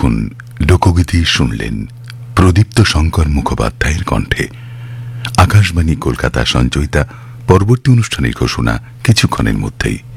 এতক্ষণ লোকগীতি শুনলেন প্রদীপ্ত শঙ্কর মুখোপাধ্যায়ের কণ্ঠে। আকাশবাণী কলকাতা সঞ্চয়িতা পরবর্তী অনুষ্ঠানের ঘোষণা কিছুক্ষণের মধ্যেই।